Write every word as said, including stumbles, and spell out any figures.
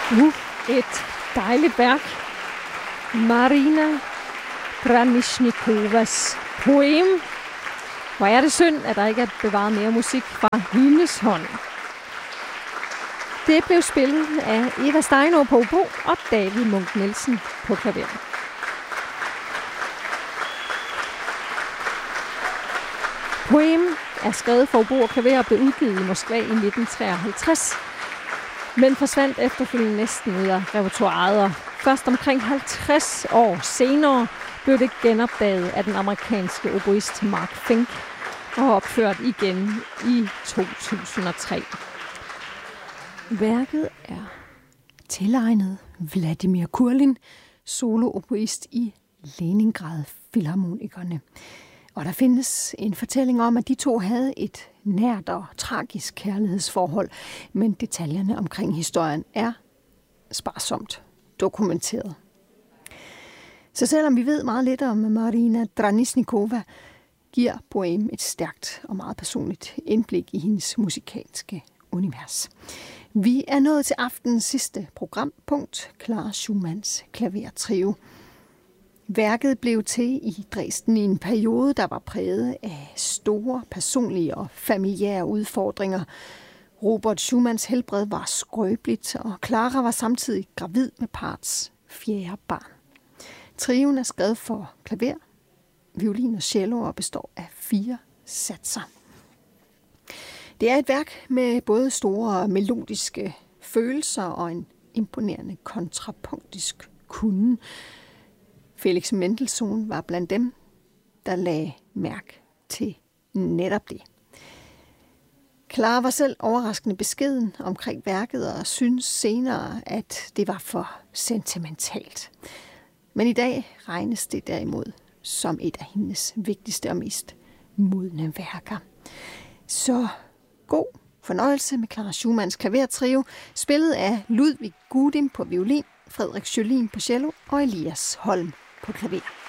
Uh, et dejligt værk. Marina Granishnikovas poem. Hvor er det synd, at der ikke er bevaret mere musik fra hendes hånd. Det blev spillet af Eva Steinor på obo og David Munk Nielsen på klaver. Poem er skrevet for obo og klaver og blev udgivet i Moskva i nitten treoghalvtreds, men forsvandt efterfølgende næsten ud af repertoiret, og først omkring halvtreds år senere blev det genopdaget af den amerikanske oboist Mark Fink og opført igen i to tusind og tre. Værket er tilegnet Vladimir Kurlin, solo-oboist i Leningrad Filharmonikerne. Og der findes en fortælling om, at de to havde et nært og tragisk kærlighedsforhold, men detaljerne omkring historien er sparsomt dokumenteret. Så selvom vi ved meget lidt om Marina Granishnikova, giver poem et stærkt og meget personligt indblik i hendes musikalske univers. Vi er nået til aftenens sidste programpunkt, Clara Schumanns klavertrio. Værket blev til i Dresden i en periode, der var præget af store personlige og familiære udfordringer. Robert Schumanns helbred var skrøbeligt, og Clara var samtidig gravid med parrets fjerde barn. Trioen er skrevet for klaver, violin og cello og består af fire satser. Det er et værk med både store melodiske følelser og en imponerende kontrapunktisk kunnen. Felix Mendelssohn var blandt dem, der lagde mærke til netop det. Clara var selv overraskende beskeden omkring værket og synes senere, at det var for sentimentalt. Men i dag regnes det derimod som et af hendes vigtigste og mest modne værker. Så god fornøjelse med Clara Schumanns klavertrio, spillet af Ludwig Gudim på violin, Frederik Schølin på cello og Elias Holm på klaver.